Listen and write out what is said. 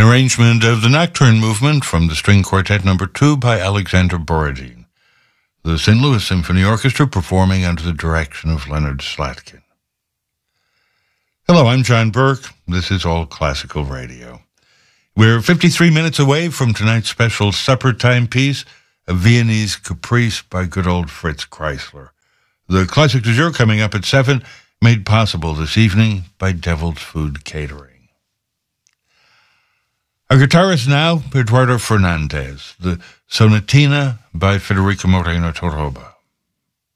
arrangement of the Nocturne Movement from the String Quartet No. 2 by Alexander Borodin. The St. Louis Symphony Orchestra performing under the direction of Leonard Slatkin. Hello, I'm John Burke. This is All Classical Radio. We're 53 minutes away from tonight's special supper time piece, a Viennese Caprice by good old Fritz Kreisler. The classic du jour coming up at 7, made possible this evening by Devil's Food Catering. Our guitarist now, Eduardo Fernandez, the Sonatina by Federico Moreno Torroba.